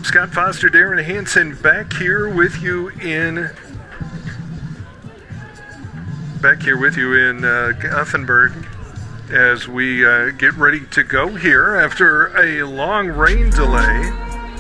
Scott Foster, Darren Hansen back here with you in Gothenburg as we get ready to go here after a long rain delay.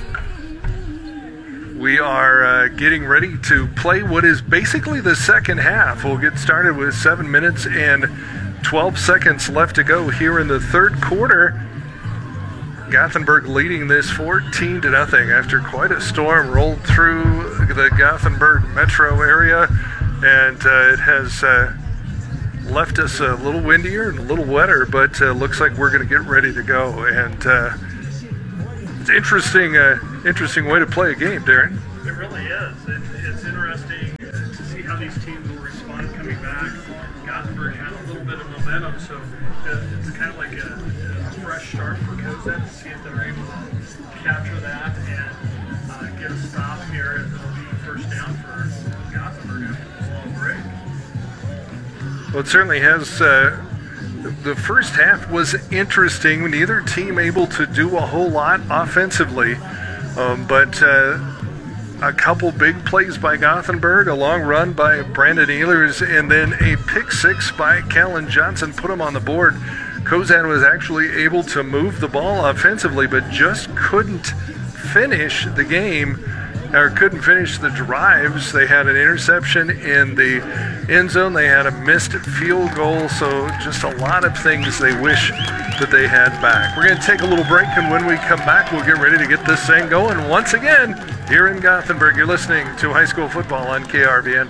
We are getting ready to play what is basically the second half. We'll get started with 7 minutes and 12 seconds left to go here in the third quarter. Gothenburg leading this 14-0 after quite a storm rolled through the Gothenburg metro area, and it has left us a little windier and a little wetter, but looks like we're going to get ready to go. And it's interesting way to play a game, Darren. It really is. It's interesting to see how these teams will respond coming back. Gothenburg had a little bit of momentum, so it's kind of like a fresh start for Cozad to see if they're able to capture that and get a stop here, and it'll be first down for Gothenburg after this long break. Well, it certainly has. The first half was interesting. Neither team able to do a whole lot offensively, but a couple big plays by Gothenburg, a long run by Brandon Ehlers, and then a pick six by Callan Johnson put him on the board. Cozad was actually able to move the ball offensively, but just couldn't finish the game, or couldn't finish the drives. They had an interception in the end zone. They had a missed field goal, so just a lot of things they wish that they had back. We're going to take a little break, and when we come back, we'll get ready to get this thing going once again here in Gothenburg. You're listening to High School Football on KRVN.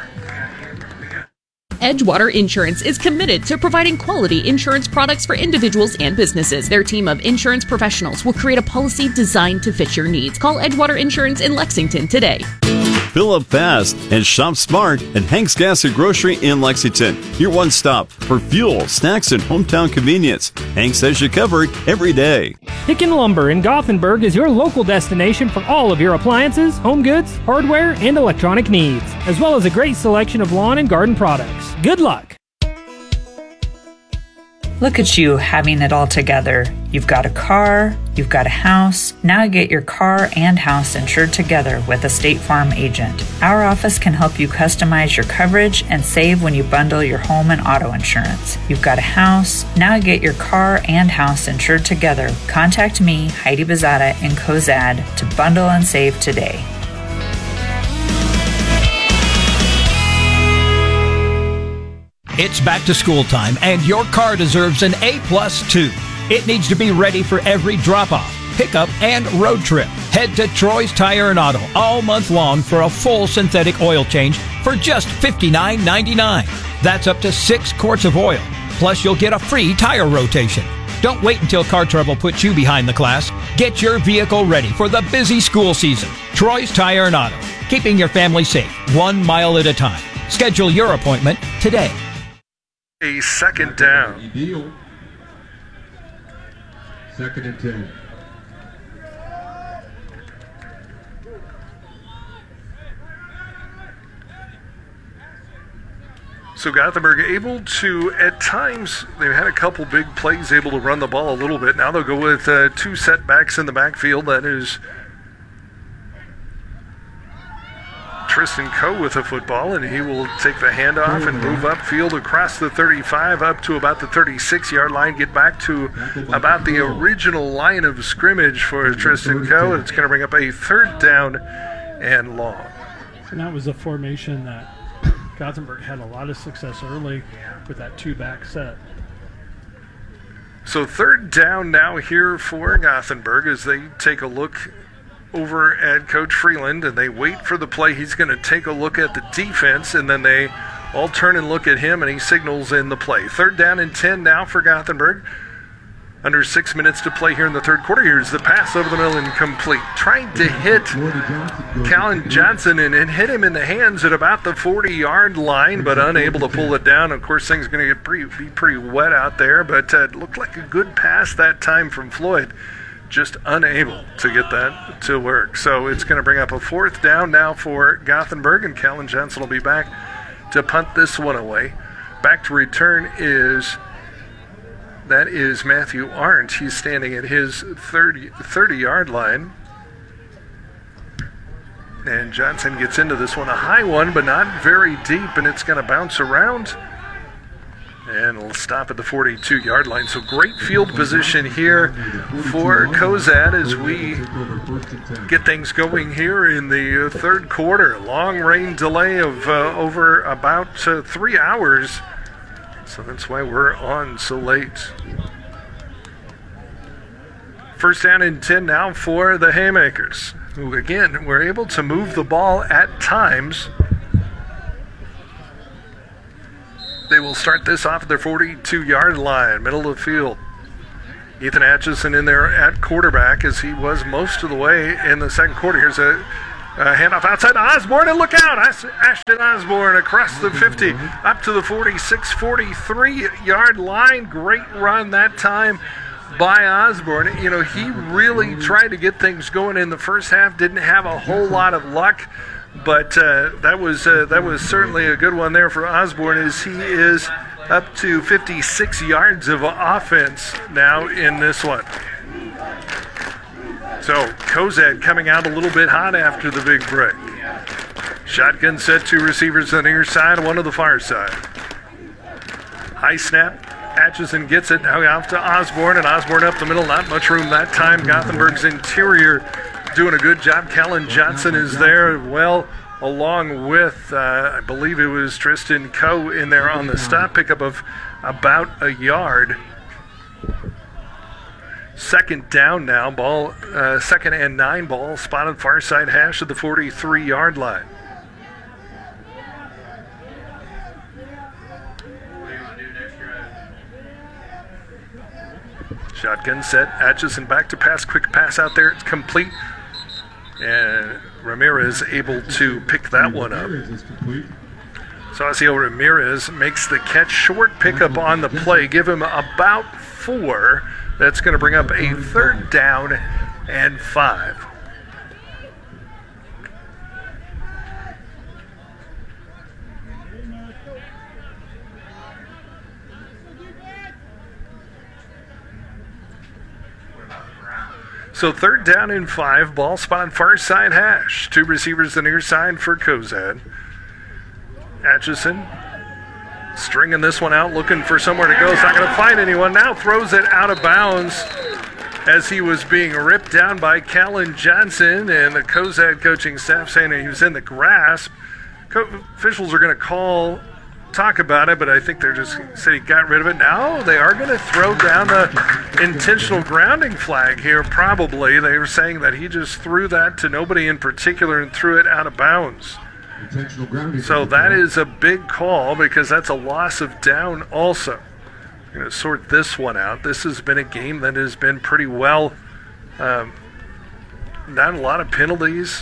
Edgewater Insurance is committed to providing quality insurance products for individuals and businesses. Their team of insurance professionals will create a policy designed to fit your needs. Call Edgewater Insurance in Lexington today. Fill up fast and shop smart at Hank's Gas and Grocery in Lexington. Your one stop for fuel, snacks, and hometown convenience. Hank's has you covered every day. Hicken Lumber in Gothenburg is your local destination for all of your appliances, home goods, hardware, and electronic needs, as well as a great selection of lawn and garden products. Good luck! Look at you having it all together. You've got a car, you've got a house. Now you get your car and house insured together with a State Farm agent. Our office can help you customize your coverage and save when you bundle your home and auto insurance. You've got a house, now you get your car and house insured together. Contact me, Heidi Bezada, in Cozad to bundle and save today. It's back to school time, and your car deserves an A+ too. It needs to be ready for every drop-off, pickup, and road trip. Head to Troy's Tire and Auto all month long for a full synthetic oil change for just $59.99. That's up to 6 quarts of oil. Plus, you'll get a free tire rotation. Don't wait until car trouble puts you behind the class. Get your vehicle ready for the busy school season. Troy's Tire and Auto, keeping your family safe 1 mile at a time. Schedule your appointment today. A second down. Deal. 2nd and 10. So Gothenburg able to, at times, they've had a couple big plays, able to run the ball a little bit. Now they'll go with 2 setbacks in the backfield. That is Tristan Coe with the football, and he will take the handoff and move upfield across the 35 up to about the 36-yard line, get back to about the original line of scrimmage for Tristan Coe, and it's going to bring up a 3rd down and long. And that was a formation that Gothenburg had a lot of success early with that 2-back set. So 3rd down now here for Gothenburg as they take a look over at Coach Freeland, and they wait for the play. He's going to take a look at the defense, and then they all turn and look at him, and he signals in the play. 3rd down and 10 now for Gothenburg. Under 6 minutes to play here in the third quarter. Here's the pass over the middle and complete. Tried to hit Callan Johnson and hit him in the hands at about the 40-yard line, but unable to pull it down. Of course, things are going to be pretty wet out there, but it looked like a good pass that time from Floyd. Just unable to get that to work. So it's going to bring up a 4th down now for Gothenburg, and Callan Johnson will be back to punt this one away. Back to return is Matthew Arndt. He's standing at his 30-yard line. And Johnson gets into this one, a high one, but not very deep, and it's going to bounce around. And it'll stop at the 42-yard line. So great field position here for Cozad as we get things going here in the third quarter. Long rain delay of over about 3 hours. So that's why we're on so late. First down and 10 now for the Haymakers, who again were able to move the ball at times. They will start this off at their 42-yard line, middle of the field. Ethan Atchison in there at quarterback as he was most of the way in the second quarter. Here's a handoff outside to Osborne, and look out! Ashton Osborne across the 50, up to the 46, 43-yard line. Great run that time by Osborne. You know, he really tried to get things going in the first half, didn't have a whole lot of luck. But that was certainly a good one there for Osborne, as he is up to 56 yards of offense now in this one. So Cozad coming out a little bit hot after the big break. Shotgun set, 2 receivers on the near side, 1 to the far side. High snap. Atchison gets it now off to Osborne, and Osborne up the middle. Not much room that time. Gothenburg's interior doing a good job. Callan Johnson is there well, along with, I believe it was Tristan Coe in there on the stop, pickup of about a yard. Second down now, ball, 2nd and 9, ball spotted far side hash at the 43-yard line. Shotgun set, Atchison back to pass, quick pass out there, it's complete. And Ramirez able to pick that one up. Saucio Ramirez makes the catch, short pickup on the play, give him about 4. That's going to bring up a 3rd down and 5. So 3rd down and 5, ball spot far side hash. 2 receivers the near side for Cozad. Atchison stringing this one out, looking for somewhere to go. It's not going to find anyone. Now throws it out of bounds as he was being ripped down by Callan Johnson, and the Cozad coaching staff saying that he was in the grasp. Officials are going to talk about it, but I think they're just say he got rid of it. Now they are going to throw down the intentional grounding flag here, probably. They were saying that he just threw that to nobody in particular and threw it out of bounds. So that is a big call, because that's a loss of down also. I'm going to sort this one out. This has been a game that has been pretty well, not a lot of penalties.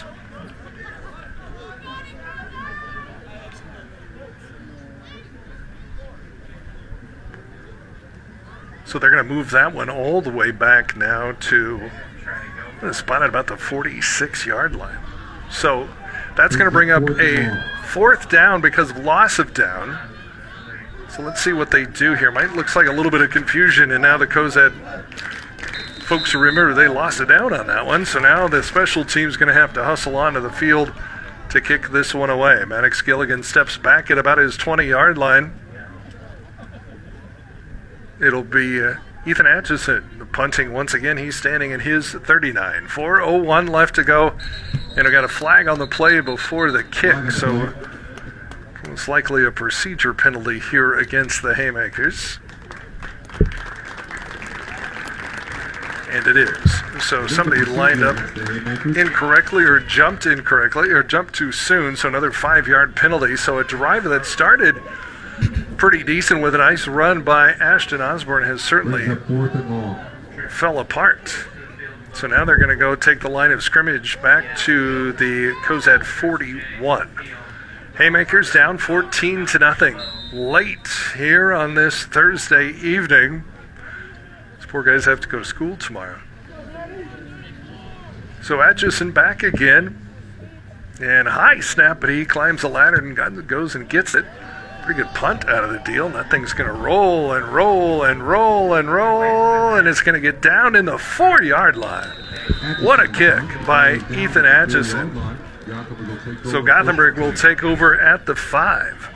So they're going to move that one all the way back now to spot at about the 46-yard line. So that's going to bring up a 4th down because of loss of down. So let's see what they do here. Looks like a little bit of confusion, and now the Cozad folks remember they lost it down on that one. So now the special team's going to have to hustle onto the field to kick this one away. Maddox Gilligan steps back at about his 20-yard line. It'll be Ethan Atchison punting once again. He's standing at his 39. 4:01 left to go. And I got a flag on the play before the kick, so most likely a procedure penalty here against the Haymakers. And it is. So somebody lined up incorrectly or jumped incorrectly or jumped too soon, so another 5-yard penalty. So a drive that started pretty decent with a nice run by Ashton Osborne has certainly fell apart. So now they're going to go take the line of scrimmage back to the Cozad 41. Haymakers down 14-0 late here on this Thursday evening. These poor guys have to go to school tomorrow. So Atchison back again. And high snap, but he climbs the ladder and goes and gets it. Pretty good punt out of the deal. And that thing's going to roll and roll and roll and roll, and it's going to get down in the 4-yard line. What a kick by Ethan Atchison. So Gothenburg will take over at the 5.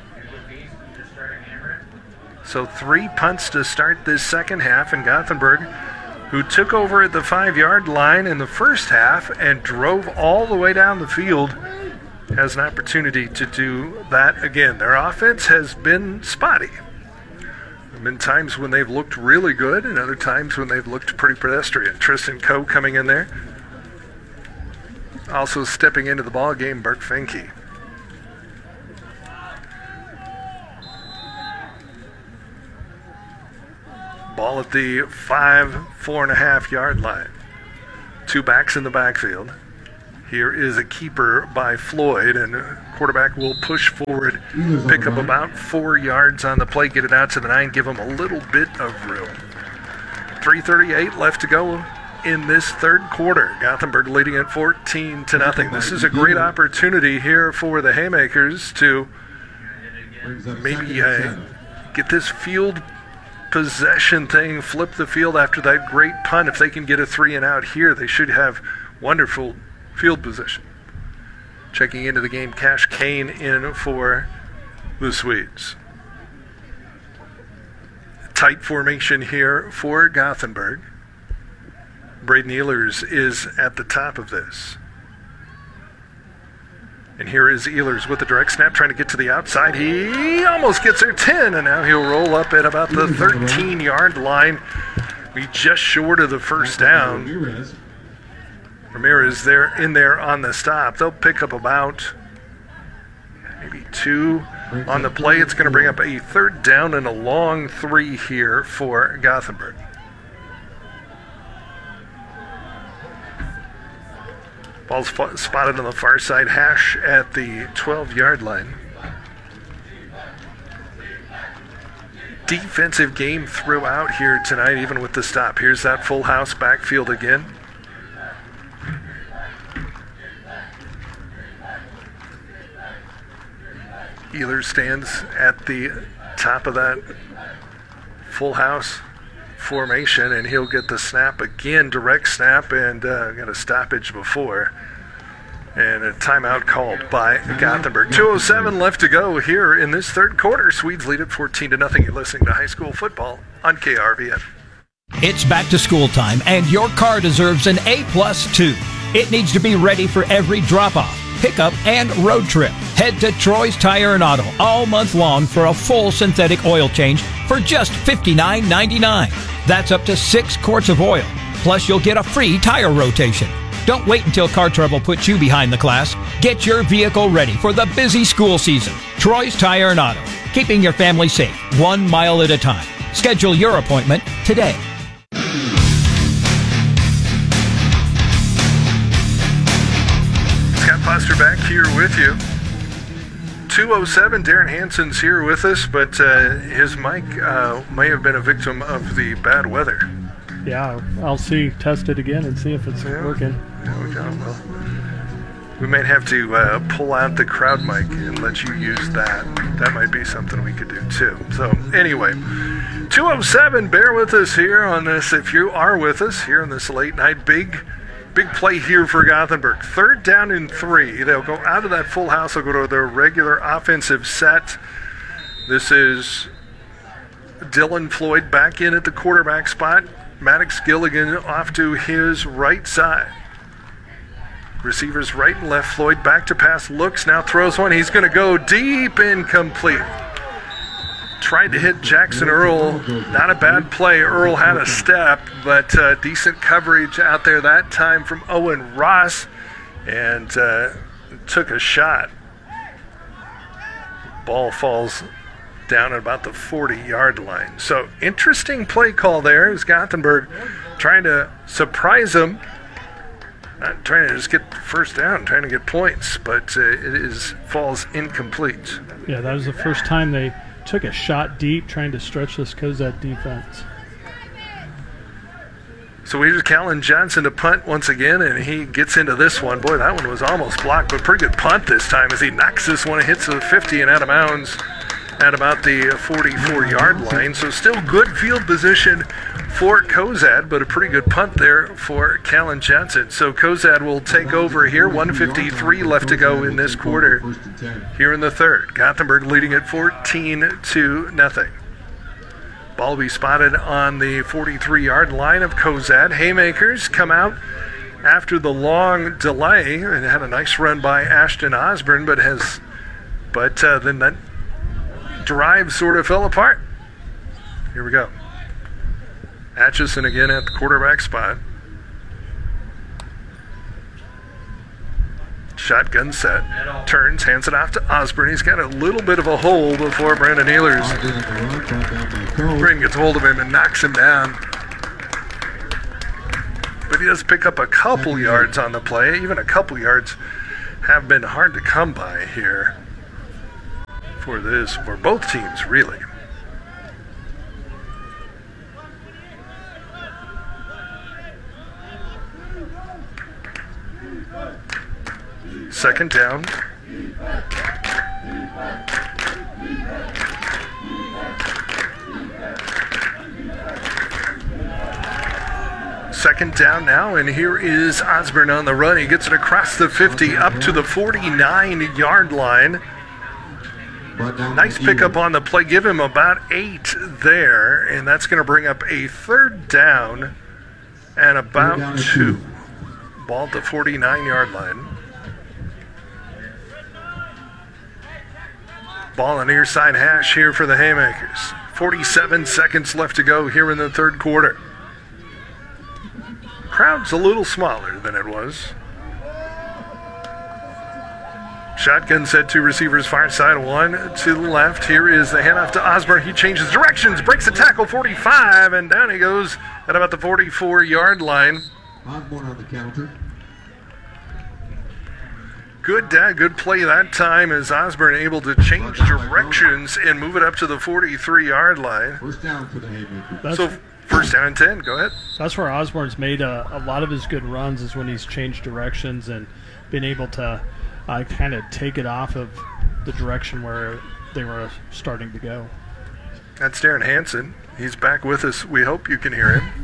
So 3 punts to start this second half, and Gothenburg, who took over at the 5-yard line in the first half and drove all the way down the field, has an opportunity to do that again. Their offense has been spotty. There have been times when they've looked really good and other times when they've looked pretty pedestrian. Tristan Coe coming in there. Also stepping into the ball game, Burke Finke. Ball at the 4.5 yard line. 2 backs in the backfield. Here is a keeper by Floyd, and quarterback will push forward, pick up about 4 yards on the play, get it out to the 9, give them a little bit of room. 3:38 left to go in this third quarter. Gothenburg leading at 14-0. This is a great opportunity here for the Haymakers to maybe get this field possession thing, flip the field after that great punt. If they can get a 3 and out here, they should have wonderful field position. Checking into the game, Cash Kane in for the Swedes. Tight formation here for Gothenburg. Braden Ehlers is at the top of this. And here is Ehlers with the direct snap, trying to get to the outside. He almost gets there, 10, and now he'll roll up at about the 13-yard line. Be just short of the first down. Ramirez there in there on the stop. They'll pick up about maybe 2 on the play. It's going to bring up a 3rd down and a long 3 here for Gothenburg. Ball's spotted on the far side hash at the 12-yard line. Defensive game throughout here tonight, even with the stop. Here's that full house backfield again. Ehlers stands at the top of that full house formation, and he'll get the snap again, direct snap, and got a stoppage before. And a timeout called by Gothenburg. 2:07 left to go here in this third quarter. Swedes lead at 14-0. You're listening to high school football on KRVN. It's back to school time, and your car deserves an A+ too. It needs to be ready for every drop-off, pickup, and road trip. Head to Troy's Tire and Auto all month long for a full synthetic oil change for just $59.99. That's up to 6 quarts of oil. Plus, you'll get a free tire rotation. Don't wait until car trouble puts you behind the class. Get your vehicle ready for the busy school season. Troy's Tire and Auto, keeping your family safe 1 mile at a time. Schedule your appointment today. Scott Foster back here with you. 2:07, Darren Hansen's here with us, but his mic may have been a victim of the bad weather. Yeah, I'll test it again and see if it's working. There we go. Well, we might have to pull out the crowd mic and let you use that. That might be something we could do too. So anyway, 2:07, bear with us here on this. If you are with us here on this late night, big play here for Gothenburg. 3rd down and 3. They'll go out of that full house. They'll go to their regular offensive set. This is Dylan Floyd back in at the quarterback spot. Maddox Gilligan off to his right side. Receivers right and left. Floyd back to pass, looks, now throws one. He's going to go deep, incomplete. Tried to hit Jackson Earl. Not a bad play. Earl had a step, but decent coverage out there that time from Owen Ross, and took a shot. Ball falls down at about the 40-yard line. So interesting play call there as Gothenburg trying to surprise them. Not trying to just get first down, trying to get points, but it falls incomplete. Yeah, that was the first time they took a shot deep trying to stretch this Cozad defense. So here's Callan Johnson to punt once again, and he gets into this one. Boy, that one was almost blocked, but pretty good punt this time as he knocks this one and hits the 50 and out of bounds at about the 44-yard line. So still good field position for Cozad, but a pretty good punt there for Callan Jensen. So Cozad will take over here. 1:53 left to go in this quarter here in the third. Gothenburg leading at 14-0. Ball will be spotted on the 43-yard line of Cozad. Haymakers come out after the long delay and had a nice run by Ashton Osborne, but then that drive sort of fell apart. Here we go. Atchison again at the quarterback spot. Shotgun set. Turns, hands it off to Osborne. He's got a little bit of a hole before Brandon Ehlers. Brandon gets hold of him and knocks him down. But he does pick up a couple yards on the play. Even a couple yards have been hard to come by here for both teams, really. Second down. Second down now, and here is Osborne on the run. He gets it across the 50 up to the 49-yard line. Nice pickup on the play. Give him about 8 there, and that's going to bring up a third down and about 2. Ball at the 49-yard line. Ball on near side hash here for the Haymakers. 47 seconds left to go here in the third quarter. Crowd's a little smaller than it was. Shotgun set, 2 receivers, far side, 1 to the left. Here is the handoff to Osborne. He changes directions, breaks a tackle, 45, and down he goes at about the 44-yard line. Osborne on the counter. Good play that time as Osborne able to change directions and move it up to the 43-yard line. First down for the Haymakers. So first down and 10. Go ahead. That's where Osborne's made a lot of his good runs, is when he's changed directions and been able to kind of take it off of the direction where they were starting to go. That's Darren Hansen. He's back with us. We hope you can hear him.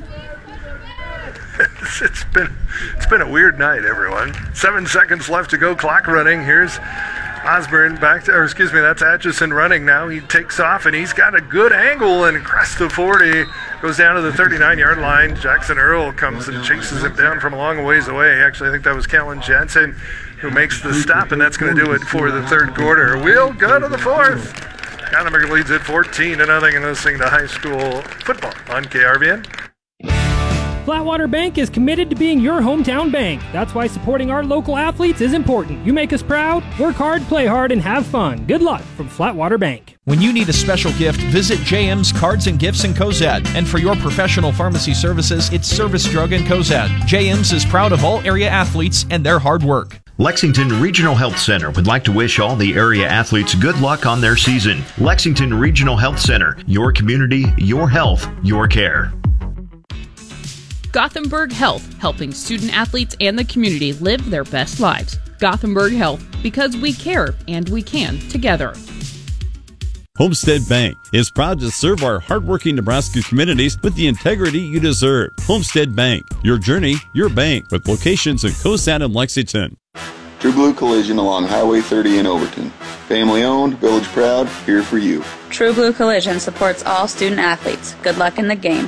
It's been a weird night, everyone. 7 seconds left to go. Clock running. Here's Osborne that's Atchison running now. He takes off, and he's got a good angle and across the 40. Goes down to the 39-yard line. Jackson Earl comes and chases him down from a long ways away. Actually, I think that was Callan Jensen who makes the stop, and that's going to do it for the third quarter. We'll go to the fourth. Gothenburg leads at 14-0 and listening to high school football on KRVN. Flatwater Bank is committed to being your hometown bank. That's why supporting our local athletes is important. You make us proud, work hard, play hard, and have fun. Good luck from Flatwater Bank. When you need a special gift, visit JM's Cards and Gifts in Cozad. And for your professional pharmacy services, it's Service Drug in Cozad. JM's is proud of all area athletes and their hard work. Lexington Regional Health Center would like to wish all the area athletes good luck on their season. Lexington Regional Health Center, your community, your health, your care. Gothenburg Health, helping student athletes and the community live their best lives. Gothenburg Health, because we care and we can together. Homestead Bank is proud to serve our hardworking Nebraska communities with the integrity you deserve. Homestead Bank, your journey, your bank, with locations in Cozad and Lexington. True Blue Collision along Highway 30 in Overton. Family owned, village proud, here for you. True Blue Collision supports all student athletes. Good luck in the game.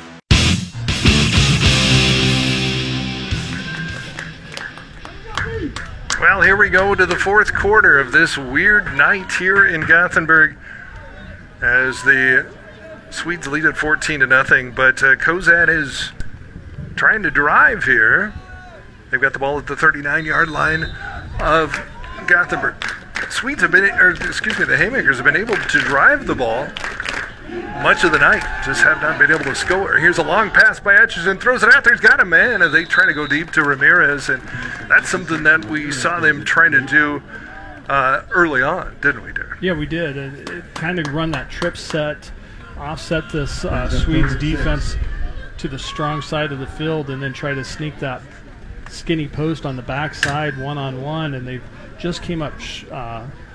Well, here we go to the fourth quarter of this weird night here in Gothenburg as the Swedes lead at 14-0, but Cozad is trying to drive here. They've got the ball at the 39-yard line of Gothenburg. The Haymakers have been able to drive the ball much of the night, just have not been able to score. Here's a long pass by Atchison, throws it out there, he's got a man as they try to go deep to Ramirez, and that's something that we saw them trying to do early on, didn't we, Derek? Yeah, we did. It kind of run that trip set, offset this Swedes defense to the strong side of the field, and then try to sneak that skinny post on the backside one-on-one, and they just came up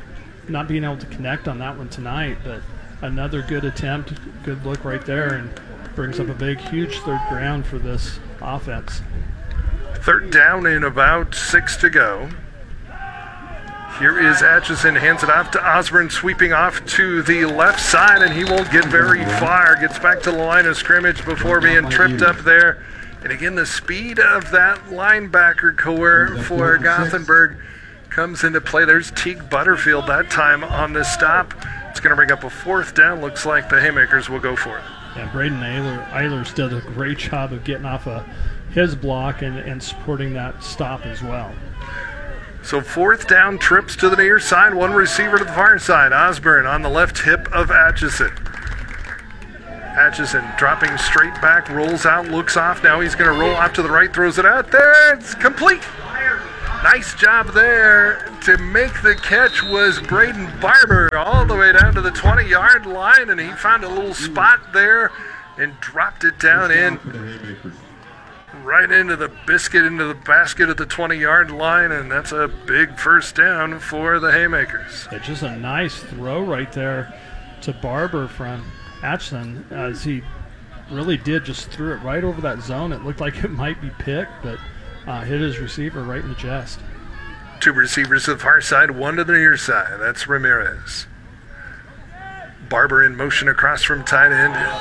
not being able to connect on that one tonight, but another good attempt, good look right there, and brings up a big, huge third down for this offense. Third down and about 6 to go. Here is Atchison, hands it off to Osborne, sweeping off to the left side, and he won't get very far. Gets back to the line of scrimmage before being tripped up there. And again, the speed of that linebacker core for Gothenburg comes into play. There's Teague Butterfield that time on the stop. It's going to bring up a fourth down. Looks like the Haymakers will go for it. Yeah, Braden Eilers did a great job of getting off his block and supporting that stop as well. So fourth down, trips to the near side, one receiver to the far side. Osborne on the left hip of Atchison. Atchison dropping straight back, rolls out, looks off. Now he's going to roll off to the right, throws it out there. It's complete. Nice job there. To make the catch was Braden Barber all the way down to the 20-yard line, and he found a little spot there and dropped it down in. Right into the basket at the 20-yard line, and that's a big first down for the Haymakers. Yeah, just a nice throw right there to Barber from Atchison, as he really did just threw it right over that zone. It looked like it might be picked, but hit his receiver right in the chest. Two receivers to the far side, one to the near side. That's Ramirez. Barber in motion across from tight end.